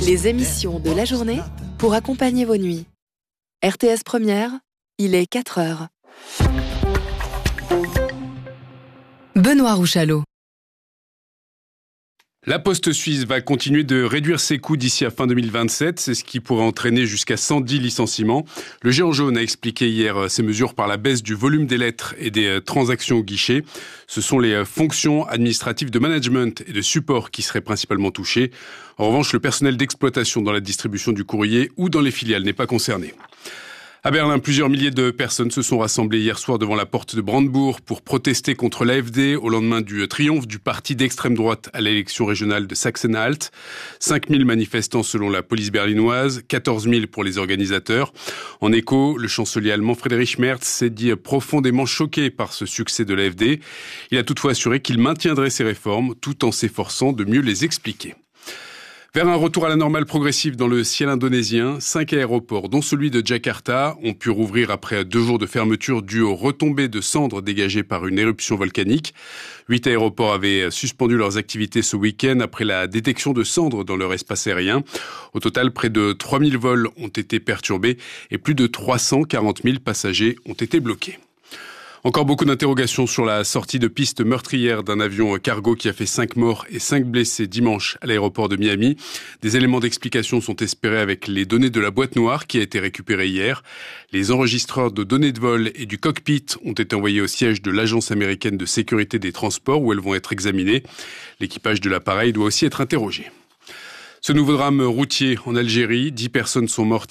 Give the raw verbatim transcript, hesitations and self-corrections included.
Les émissions de la journée pour accompagner vos nuits. R T S Première, il est quatre heures. Benoît Rouchalot. La Poste suisse va continuer de réduire ses coûts d'ici à fin deux mille vingt-sept. C'est ce qui pourrait entraîner jusqu'à cent dix licenciements. Le géant jaune a expliqué hier ces mesures par la baisse du volume des lettres et des transactions au guichet. Ce sont les fonctions administratives de management et de support qui seraient principalement touchées. En revanche, le personnel d'exploitation dans la distribution du courrier ou dans les filiales n'est pas concerné. À Berlin, plusieurs milliers de personnes se sont rassemblées hier soir devant la porte de Brandebourg pour protester contre l'A F D au lendemain du triomphe du parti d'extrême droite à l'élection régionale de Sachsen-Anhalt. cinq mille manifestants selon la police berlinoise, quatorze mille pour les organisateurs. En écho, le chancelier allemand Friedrich Merz s'est dit profondément choqué par ce succès de l'A F D. Il a toutefois assuré qu'il maintiendrait ses réformes tout en s'efforçant de mieux les expliquer. Vers un retour à la normale progressive dans le ciel indonésien, cinq aéroports, dont celui de Jakarta, ont pu rouvrir après deux jours de fermeture dues aux retombées de cendres dégagées par une éruption volcanique. Huit aéroports avaient suspendu leurs activités ce week-end après la détection de cendres dans leur espace aérien. Au total, près de trois mille vols ont été perturbés et plus de trois cent quarante mille passagers ont été bloqués. Encore beaucoup d'interrogations sur la sortie de piste meurtrière d'un avion cargo qui a fait cinq morts et cinq blessés dimanche à l'aéroport de Miami. Des éléments d'explication sont espérés avec les données de la boîte noire qui a été récupérée hier. Les enregistreurs de données de vol et du cockpit ont été envoyés au siège de l'Agence américaine de sécurité des transports où elles vont être examinées. L'équipage de l'appareil doit aussi être interrogé. Ce nouveau drame routier en Algérie, dix personnes sont mortes